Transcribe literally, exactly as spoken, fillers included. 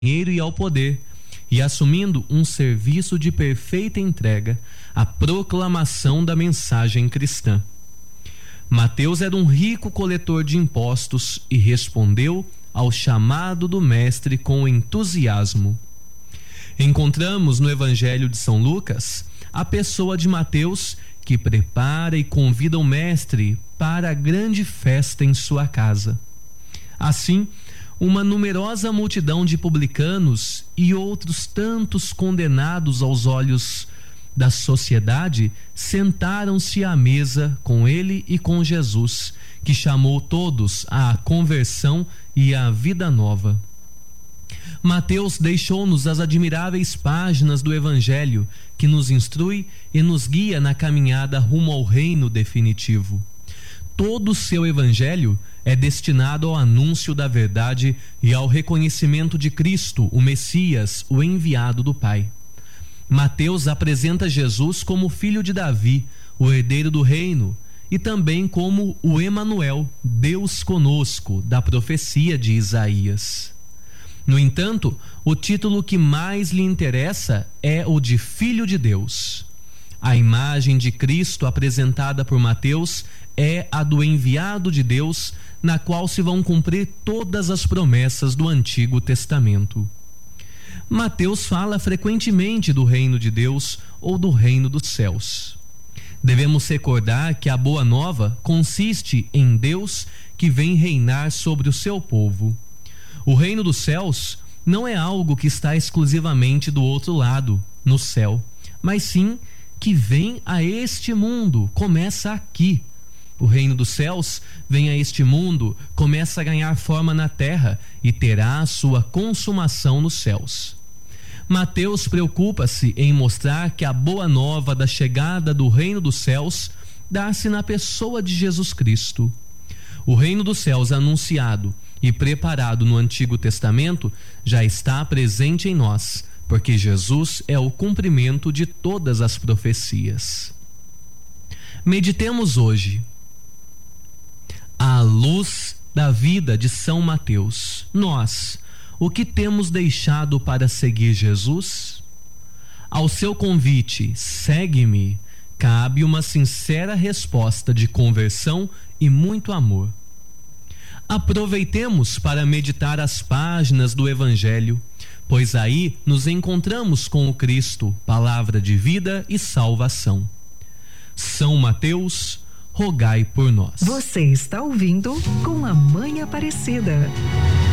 dinheiro e ao poder, e assumindo um serviço de perfeita entrega, a proclamação da mensagem cristã. Mateus era um rico coletor de impostos e respondeu ao chamado do mestre com entusiasmo. Encontramos no Evangelho de São Lucas a pessoa de Mateus, que prepara e convida o mestre para a grande festa em sua casa. Assim, uma numerosa multidão de publicanos e outros tantos condenados aos olhos da sociedade sentaram-se à mesa com ele e com Jesus, que chamou todos à conversão e à vida nova. Mateus deixou-nos as admiráveis páginas do Evangelho, que nos instrui e nos guia na caminhada rumo ao reino definitivo. Todo o seu Evangelho é destinado ao anúncio da verdade e ao reconhecimento de Cristo, o Messias, o enviado do Pai. Mateus apresenta Jesus como filho de Davi, o herdeiro do reino, e também como o Emanuel, Deus conosco, da profecia de Isaías. No entanto, o título que mais lhe interessa é o de Filho de Deus. A imagem de Cristo apresentada por Mateus é a do enviado de Deus, na qual se vão cumprir todas as promessas do Antigo Testamento. Mateus fala frequentemente do reino de Deus ou do reino dos céus. Devemos recordar que a Boa Nova consiste em Deus que vem reinar sobre o seu povo. O reino dos céus não é algo que está exclusivamente do outro lado, no céu, mas sim que vem a este mundo, começa aqui. O reino dos céus vem a este mundo, começa a ganhar forma na terra e terá a sua consumação nos céus. Mateus preocupa-se em mostrar que a boa nova da chegada do reino dos céus dá-se na pessoa de Jesus Cristo. O reino dos céus anunciado e preparado no Antigo Testamento já está presente em nós, porque Jesus é o cumprimento de todas as profecias. Meditemos hoje. À luz da vida de São Mateus, nós, o que temos deixado para seguir Jesus? Ao seu convite, segue-me, cabe uma sincera resposta de conversão e muito amor. Aproveitemos para meditar as páginas do Evangelho, pois aí nos encontramos com o Cristo, palavra de vida e salvação. São Mateus, rogai por nós. Você está ouvindo Com a Mãe Aparecida.